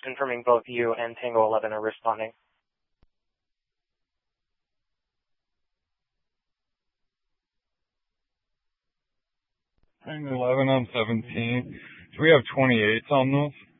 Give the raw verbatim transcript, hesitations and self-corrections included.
confirming both you and Tango eleven are responding. Tango eleven on seventeen. Do we have twenty-eights on this?